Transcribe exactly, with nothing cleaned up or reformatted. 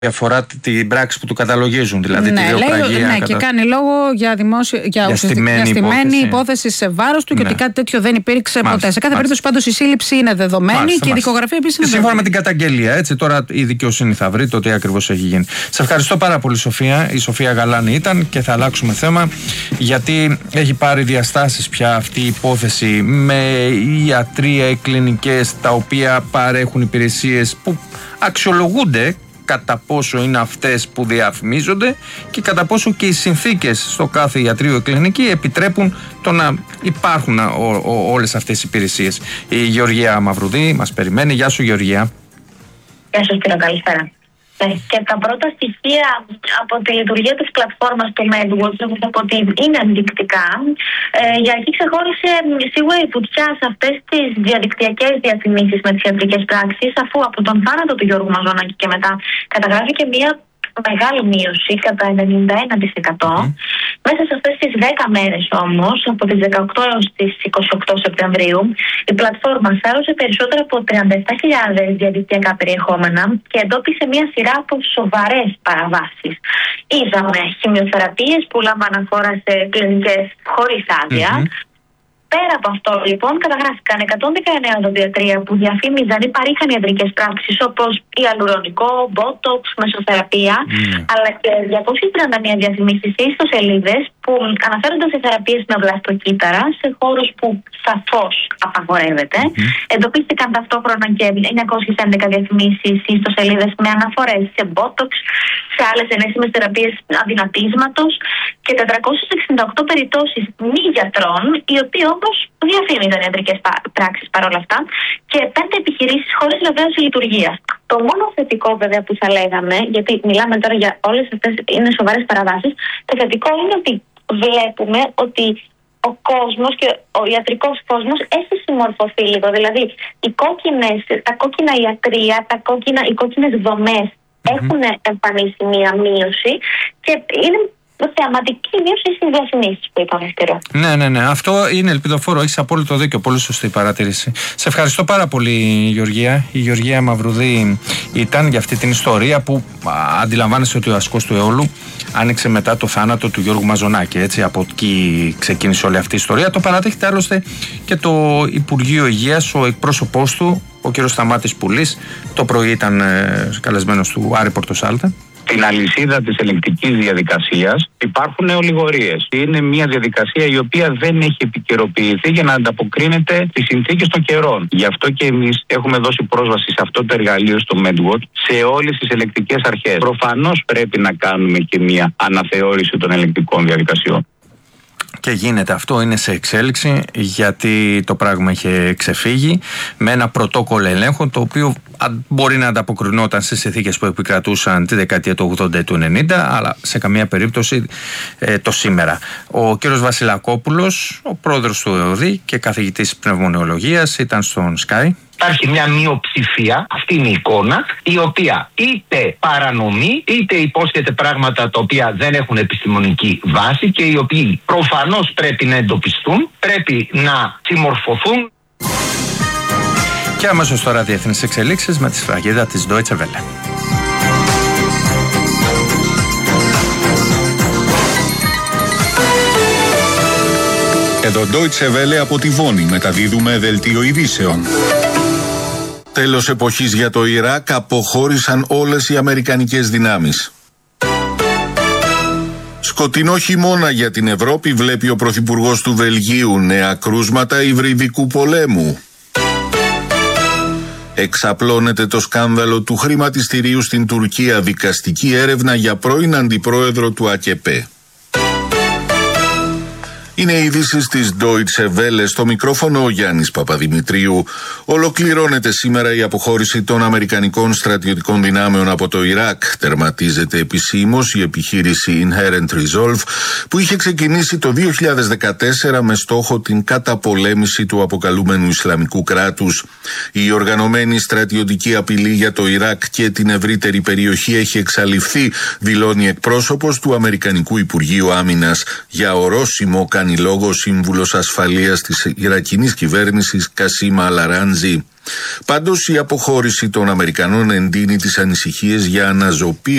αφορά την πράξη που του καταλογίζουν, δηλαδή ναι, τη βιοπραγία. Λέει, ναι, κατα... και κάνει λόγο για, δημόσιο, για, για στημένη στημένη υπόθεση. υπόθεση σε βάρος του, ναι, και ότι κάτι τέτοιο δεν υπήρξε μάλιστα, ποτέ. Σε κάθε μάλιστα. περίπτωση πάντως η σύλληψη είναι δεδομένη, μάλιστα, και μάλιστα. η δικογραφία επίσης είναι σύμφωνα δεδομένη. με την καταγγελία, έτσι, τώρα η δικαιοσύνη θα βρει το τι ακριβώς έχει γίνει. Σε ευχαριστώ πάρα πολύ, Σοφία. Η Σοφία Γαλάνη ήταν και θα αλλάξουμε θέμα, γιατί έχει πάρει διαστάσεις πια αυτή η υπόθεση με ιατρία, κλινικές τα οποία παρέχουν υπηρεσίες που αξιολογούνται κατά πόσο είναι αυτές που διαφημίζονται και κατά πόσο και οι συνθήκες στο κάθε ιατρείο ή κλινική επιτρέπουν το να υπάρχουν ο, ο, όλες αυτές οι υπηρεσίες. Η Γεωργία Μαυρουδή μας περιμένει. Γεια σου, Γεωργία. Γεια σας, κύριε, καλησπέρα. Και τα πρώτα στοιχεία από τη λειτουργία της πλατφόρμας του MedWatch, όπως θα πω ότι είναι ενδεικτικά. Ε, για αρχή ξεχώρισε σίγουρα η φωτιά σε αυτές τις διαδικτυακές διαφημίσεις με τις ιατρικές πράξεις, αφού από τον θάνατο του Γιώργου Μαζονάκη και μετά καταγράφει και μία μεγάλη μείωση κατά ενενήντα ένα τοις εκατό. Mm. Μέσα σε αυτές τις δέκα μέρες όμως, από τις δεκαοκτώ έως τις είκοσι οκτώ Σεπτεμβρίου, η πλατφόρμα σάρωσε περισσότερα από τριάντα επτά χιλιάδες διαδικτυακά περιεχόμενα και εντόπισε μια σειρά από σοβαρές παραβάσεις. Είδαμε χημειοθεραπείες που λάμβαναν χώρα σε κλινικές χωρίς άδεια. Mm-hmm. Πέρα από αυτό, λοιπόν, καταγράφηκαν εκατόν δεκαεννέα οδοντιατρία που διαφήμιζαν ή παρήχαν ιατρικές πράξεις όπως ιαλουρονικό, μπότοξ, μεσοθεραπεία, mm. αλλά και διακόσιες τριάντα μία διαφημίσεις ή ιστοσελίδες που αναφέρονταν σε θεραπείες με βλαστοκύτταρα σε χώρους που σαφώς απαγορεύεται. Mm. Εντοπίστηκαν ταυτόχρονα και εννιακόσιες έντεκα διαφημίσεις ή ιστοσελίδες με αναφορές σε μπότοξ, σε άλλες ενέσιμες θεραπείες αδυνατίσματος και τετρακόσιες εξήντα οκτώ περιπτώσεις μη γιατρών, οι οποίοι όμως διαφήμιζαν ιατρικές πράξεις παρόλα αυτά, και πέντε επιχειρήσεις χωρίς βεβαίωση λειτουργίας. Το μόνο θετικό, βέβαια, που θα λέγαμε, γιατί μιλάμε τώρα για όλες αυτές είναι σοβαρές παραβάσεις, το θετικό είναι ότι βλέπουμε ότι ο κόσμος και ο ιατρικός κόσμος έχει συμμορφωθεί λίγο. Δηλαδή, οι κόκκινες, τα κόκκινα ιατρεία, τα κόκκινα, οι κόκκινες δομές mm-hmm. έχουν εμφανίσει μία μείωση και είναι θεαματική μείωση στις διαφημίσεις που είπαμε καιρό. Ναι, ναι, ναι. Αυτό είναι ελπιδοφόρο. Έχεις απόλυτο δίκιο. Πολύ σωστή παρατήρηση. Σε ευχαριστώ πάρα πολύ, Γεωργία. Η Γεωργία Μαυρουδή ήταν για αυτή την ιστορία που α, αντιλαμβάνεσαι ότι ο ασκός του αιώλου άνοιξε μετά το θάνατο του Γιώργου Μαζονάκη. Έτσι, από εκεί ξεκίνησε όλη αυτή η ιστορία. Το παραδέχεται άλλωστε και το Υπουργείο Υγείας, ο εκπρόσωπός του, ο κ. Σταμάτης Πουλής. Το πρωί ήταν ε, καλεσμένος του Άρη Πορτοσάλτε. Στην αλυσίδα της ελεγκτικής διαδικασίας υπάρχουν ολιγορίες. Είναι μια διαδικασία η οποία δεν έχει επικαιροποιηθεί για να ανταποκρίνεται στις συνθήκες των καιρών. Γι' αυτό και εμείς έχουμε δώσει πρόσβαση σε αυτό το εργαλείο στο MedWatch σε όλες τις ελεγκτικές αρχές. Προφανώς πρέπει να κάνουμε και μια αναθεώρηση των ελεγκτικών διαδικασιών. Και γίνεται αυτό, είναι σε εξέλιξη, γιατί το πράγμα είχε ξεφύγει με ένα πρωτόκολλο ελέγχων το οποίο μπορεί να ανταποκρινόταν στις συνθήκες που επικρατούσαν τη δεκαετία του ογδόντα ή του ενενήντα, αλλά σε καμία περίπτωση ε, το σήμερα. Ο κ. Βασιλακόπουλος, ο πρόεδρος του ΕΟΔΗ και καθηγητής πνευμονεολογίας, ήταν στον Sky. Υπάρχει μια μειοψηφία, αυτή είναι η εικόνα, η οποία είτε παρανομεί, είτε υπόσχεται πράγματα τα οποία δεν έχουν επιστημονική βάση και οι οποίοι προφανώς πρέπει να εντοπιστούν, πρέπει να συμμορφωθούν. Και αμέσως τώρα διεθνείς εξελίξεις με τη σφραγίδα της Deutsche Welle. Εδώ Deutsche Welle από τη Βόνη, μεταδίδουμε δελτίο ειδήσεων. Τέλος εποχής για το Ιράκ, αποχώρησαν όλες οι αμερικανικές δυνάμεις. Σκοτεινό χειμώνα για την Ευρώπη, βλέπει ο Πρωθυπουργός του Βελγίου, νέα κρούσματα υβριδικού πολέμου. Εξαπλώνεται το σκάνδαλο του χρηματιστηρίου στην Τουρκία, δικαστική έρευνα για πρώην αντιπρόεδρο του ΑΚΕΠΕ. Είναι οι ειδήσεις της Deutsche Welle, στο μικρόφωνο ο Γιάννης Παπαδημητρίου. Ολοκληρώνεται σήμερα η αποχώρηση των αμερικανικών στρατιωτικών δυνάμεων από το Ιράκ. Τερματίζεται επισήμως η επιχείρηση Inherent Resolve που είχε ξεκινήσει το δύο χιλιάδες δεκατέσσερα με στόχο την καταπολέμηση του αποκαλούμενου Ισλαμικού κράτους. Η οργανωμένη στρατιωτική απειλή για το Ιράκ και την ευρύτερη περιοχή έχει εξαλειφθεί, δηλώνει εκπρόσωπος του Αμερικανικού Υπουργείου Άμυνας. Για ορόσημο κάνει κάνει λόγο σύμβουλος ασφαλείας της Ιρακινής κυβέρνησης Κασίμα Αλαράντζη. Πάντως η αποχώρηση των Αμερικανών εντείνει τις ανησυχίες για αναζωοποίηση